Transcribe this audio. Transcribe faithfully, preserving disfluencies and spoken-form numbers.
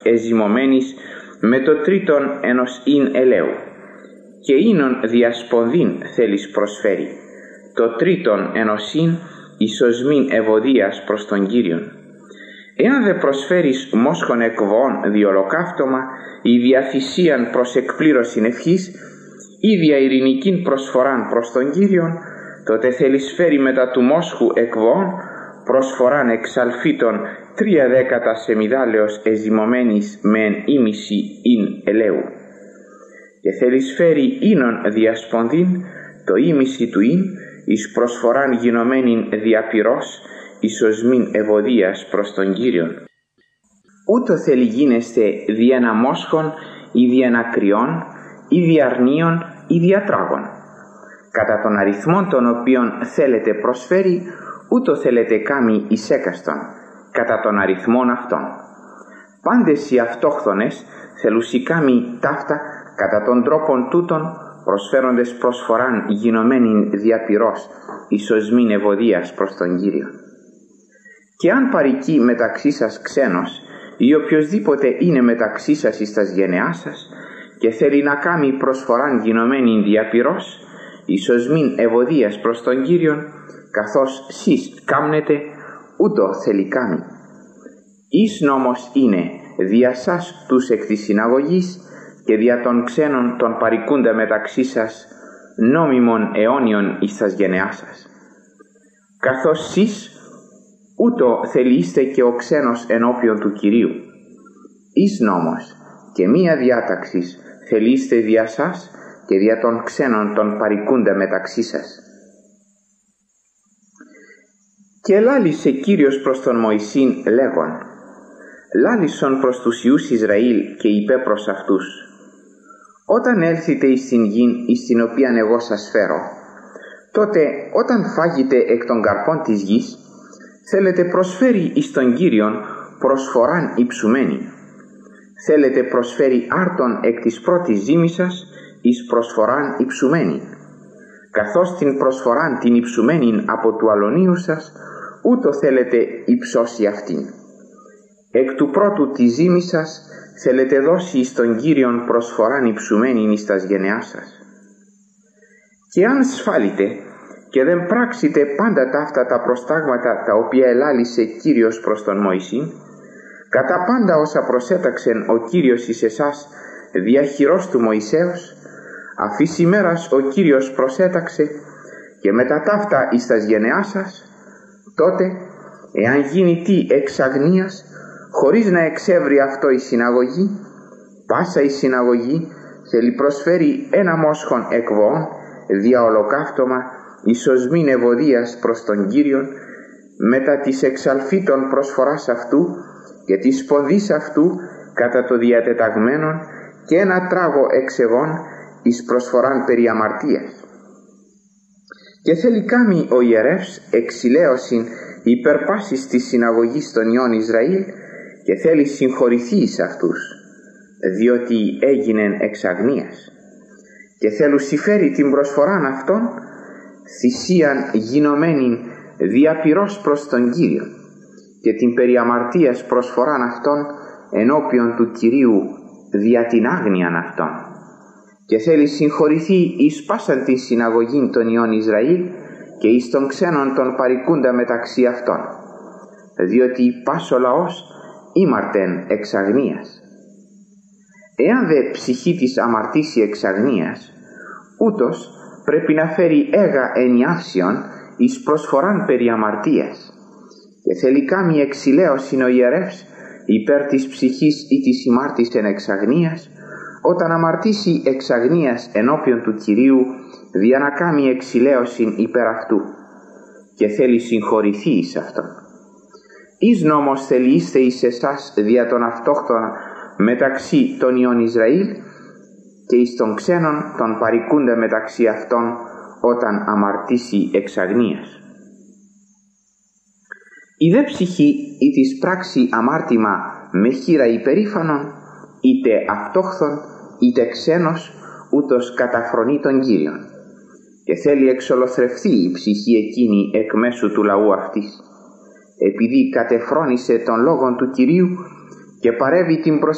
εζυμωμένης με το τρίτον ενός ίν ελαίου. Και ίνον διασπονδήν θέλεις προσφέρει, το τρίτον ενός ίν ισοσμήν ευωδίας προς τον Κύριον. Εάν δε προσφέρεις μόσχον εκβοών δι' ολοκαύτωμα ή δια θυσίαν προς εκπλήρωσιν ευχής ή δια ειρηνικήν προσφοράν προς τον Κύριον, τότε θέλεις φέρει μετά του μόσχου εκβοών προσφοράν εξαλφίτων τρία δέκατα σεμιδάλεως εζυμωμένης με εν ήμιση ίν ελαίου. Και θέλεις φέρει ίνον διασπονδήν το ήμιση του ίν εις προσφοράν γινωμένην διαπυρός ισοσμήν ευωδίας προς τον Κύριον. Ούτω θέλει γίνεστε δι' ένα μόσχον ή δι' ένα κρυόν ή δι' αρνίων ή διατράγων. Κατά των αριθμών των οποίων θέλετε προσφέρει, ούτω θέλετε κάμει εις έκαστον, κατά των αριθμών αυτών. Πάντες οι αυτόχθονες θελουσι κάμει ταύτα κατά των τρόπων τούτων, προσφέροντες προσφοράν γινωμένην διαπυρός ισοσμήν ευωδίας προς τον Κύριο. Και αν παροικεί μεταξύ σας ξένος ή οποιοσδήποτε είναι μεταξύ σας εις τας γενεάς σας και θέλει να κάμει προσφοράν γινωμένην διαπυρός ισοσμήν ευωδίας προς τον Κύριον, καθώς σεις κάμνετε, ούτω θέλει κάμει. Εις νόμος είναι δια σας τους εκ της συναγωγής και δια των ξένων των παρικούντα μεταξύ σας νόμιμων αιώνιων εις τας γενεάς σας. Καθώς σεις ούτω θελείστε και ο ξένος ενώπιον του Κυρίου. Εις νόμος και μία διάταξης θελείστε δια σας και δια των ξένων των παρικούντα μεταξύ σας. Και λάλησε Κύριος προς τον Μωυσήν λέγον, λάλησον προς τους Υιούς Ισραήλ και είπε προς αυτούς, όταν έλθετε εις την γην εις την οποίαν εγώ σας φέρω, τότε όταν φάγετε εκ των καρπών της γης, θέλετε προσφέρει εις τον Κύριον προσφοράν υψουμένη. Θέλετε προσφέρει άρτον εκ της πρώτης ζύμης σας εις προσφοράν υψουμένη. Καθώς την προσφοράν την υψουμένην από του αλωνίου σας, ούτω θέλετε υψώσει αυτήν. Εκ του πρώτου της ζύμης σας θέλετε δώσει εις τον Κύριον προσφοράν υψουμένην εις τας γενεάς σας. Και αν σφάλετε και δεν πράξετε πάντα ταύτα τα προστάγματα τα οποία ελάλησε Κύριος προς τον Μωυσήν, κατά πάντα όσα προσέταξεν ο Κύριος εις εσάς δια χειρός του Μωυσέως, αφής ημέρας ο Κύριος προσέταξε και μετά ταύτα εις τας γενεάς σας, τότε εάν γίνει τι εξ αγνίας, χωρίς να εξεύρει αυτό η συναγωγή, πάσα η συναγωγή θέλει προσφέρει ένα μόσχον εκβοών δια ολοκαύτωμα ισοσμήν ευωδίας προς τον Κύριον, μετά της εξαλφίτων προσφοράς αυτού και της σπονδής αυτού κατά το διατεταγμένον και ένα τράγο εξεγών εις προσφοράν περί αμαρτίας. Και θέλει κάμει ο ιερεύς εξηλαίωσιν υπερπάσης της συναγωγής των Υιών Ισραήλ και θέλει συγχωρηθεί εις αυτούς, διότι έγινεν εξ αγνίας. Και θέλουν συμφέρει την προσφοράν αυτών θυσίαν γινωμένην διαπυρός προς τον Κύριο και την περί αμαρτίας προσφοράν αυτών ενώπιον του Κυρίου δια την άγνοιαν αυτών. Και θέλει συγχωρηθεί εις πάσαν την συναγωγήν των Υιών Ισραήλ και εις των ξένων των παρικούντα μεταξύ αυτών, διότι πας ο λαός ήμαρτεν εξ αγνίας. Εάν δε ψυχή της αμαρτήσει εξ αγνίας, ούτως πρέπει να φέρει έγα ενιάυσιον εις προσφοράν περί αμαρτίας και θέλει κάμει εξηλαίωσιν ο ιερεύς υπέρ της ψυχής ή της ημάρτησεν εξ αγνίας, όταν αμαρτήσει εξ αγνίας ενώπιον του Κυρίου δια να κάμει εξηλαίωσιν υπέρ αυτού και θέλει συγχωρηθεί εις αυτόν. Εις νόμος θελείστε εις εσάς δια των αυτόχθων μεταξύ των Υιών Ισραήλ και εις των ξένων των παρικούντα μεταξύ αυτών όταν αμαρτήσει εξ αγνίας. Η δε ψυχή ή της πράξη αμάρτημα με χείρα υπερήφανον, είτε αυτόχθον είτε ξένος, ούτως καταφρονεί τον Κύριον και θέλει εξολοθρευθεί η ψυχή εκείνη εκ μέσου του λαού αυτής, επειδή κατεφρόνησε τον λόγον του Κυρίου και παρέβη την